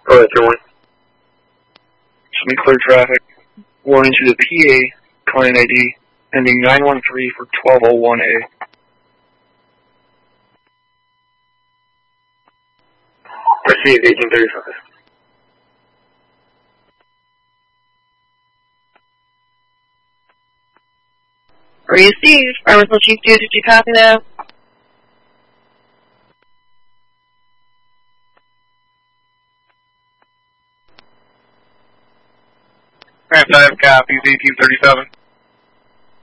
Alright, good one. Should be clear traffic. Warning to the PA, client ID, ending 913 for 1201A. Received 1835. Received. Pharmaceutical Chief 2, did you copy that? 5 copies, 1837.